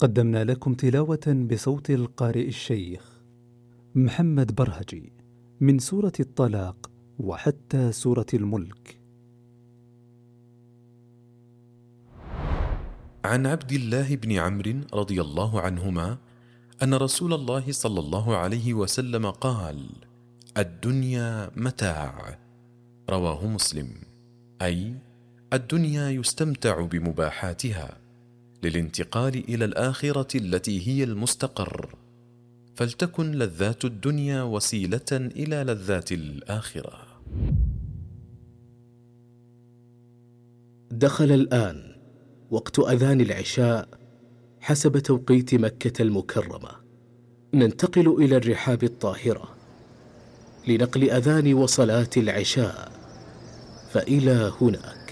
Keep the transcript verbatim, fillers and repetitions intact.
قدمنا لكم تلاوة بصوت القارئ الشيخ محمد برهجي من سورة الطلاق وحتى سورة الملك. عن عبد الله بن عمرو رضي الله عنهما أن رسول الله صلى الله عليه وسلم قال: الدنيا متاع. رواه مسلم. أي الدنيا يستمتع بمباحاتها للانتقال إلى الآخرة التي هي المستقر، فلتكن لذات الدنيا وسيلة إلى لذات الآخرة. دخل الآن وقت أذان العشاء حسب توقيت مكة المكرمة. ننتقل إلى الرحاب الطاهرة لنقل أذان وصلاة العشاء، فإلى هنا